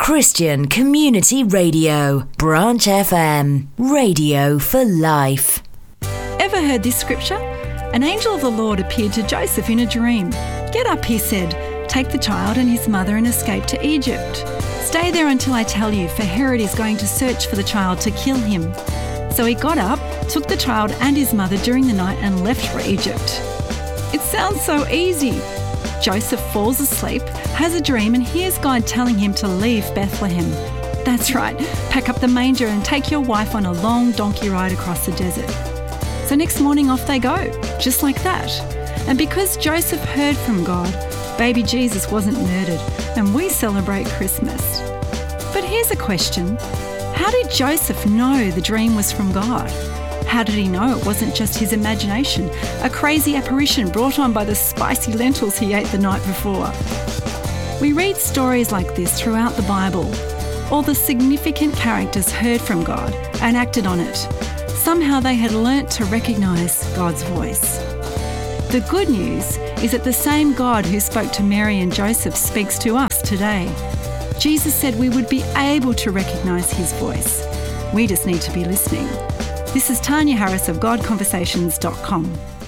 Christian Community Radio, Branch FM, radio for life. Ever heard this scripture? An angel of the Lord appeared to Joseph in a dream. "Get up," he said, "take the child and his mother and escape to Egypt. Stay there until I tell you, for Herod is going to search for the child to kill him." So he got up, took the child and his mother during the night and left for Egypt. It sounds so easy. Joseph falls asleep, has a dream and hears God telling him to leave Bethlehem. That's right, pack up the manger and take your wife on a long donkey ride across the desert. So next morning off they go, just like that. And because Joseph heard from God, baby Jesus wasn't murdered, and we celebrate Christmas. But here's a question. How did Joseph know the dream was from God? How did he know it wasn't just his imagination, a crazy apparition brought on by the spicy lentils he ate the night before? We read stories like this throughout the Bible. All the significant characters heard from God and acted on it. Somehow they had learnt to recognise God's voice. The good news is that the same God who spoke to Mary and Joseph speaks to us today. Jesus said we would be able to recognise his voice. We just need to be listening. This is Tanya Harris of GodConversations.com.